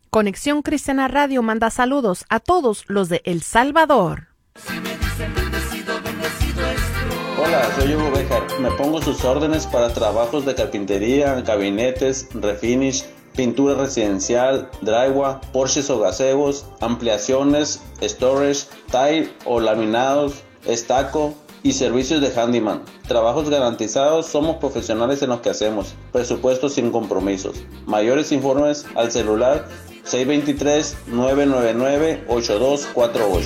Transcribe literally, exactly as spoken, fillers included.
Conexión Cristiana Radio manda saludos a todos los de El Salvador. Hola, soy Hugo Bejar. Me pongo sus órdenes para trabajos de carpintería, gabinetes, refinish, pintura residencial, drywall, porches o gazebos, ampliaciones, storage, tile o laminados, estaco y servicios de handyman. Trabajos garantizados, somos profesionales en lo que hacemos. Presupuesto sin compromisos. Mayores informes al celular seis dos tres, nueve nueve nueve, ocho dos cuatro ocho.